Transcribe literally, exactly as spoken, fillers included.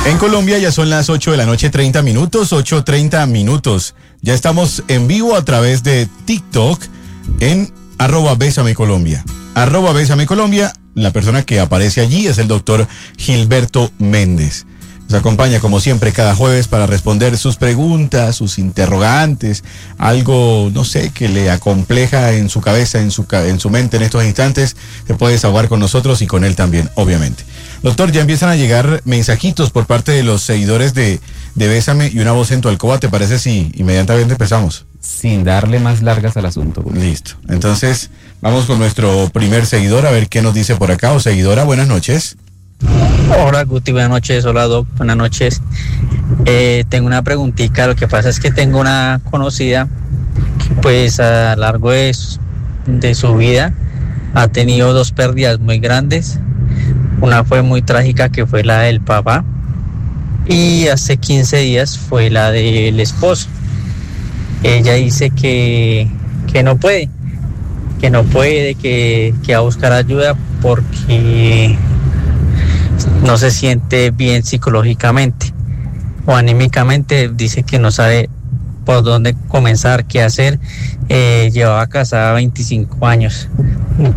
En Colombia ya son las ocho de la noche, treinta minutos, ocho treinta minutos. Ya estamos en vivo a través de TikTok en arroba Bésame Colombia. Arroba Bésame Colombia, la persona que aparece allí es el doctor Gilberto Méndez. Nos acompaña como siempre cada jueves para responder sus preguntas, sus interrogantes, algo, no sé, que le acompleja en su cabeza, en su, en su mente en estos instantes. Se puede desahogar con nosotros y con él también, obviamente. Doctor, ya empiezan a llegar mensajitos por parte de los seguidores de, de Bésame y una voz en tu alcoba. ¿Te parece si inmediatamente empezamos? Sin darle más largas al asunto. Güey. Listo. Entonces, vamos con nuestro primer seguidor a ver qué nos dice por acá. O seguidora, buenas noches. Hola Guti, buenas noches. Hola Doc, buenas noches. Eh, tengo una preguntita. Lo que pasa es que tengo una conocida que pues a lo largo de su, de su vida ha tenido dos pérdidas muy grandes. Una fue muy trágica, que fue la del papá, y hace quince días fue la del esposo. Ella dice que, que no puede, que no puede, que, que va a buscar ayuda porque no se siente bien psicológicamente o anímicamente. Dice que no sabe por dónde comenzar, qué hacer. Eh, llevaba casada veinticinco años.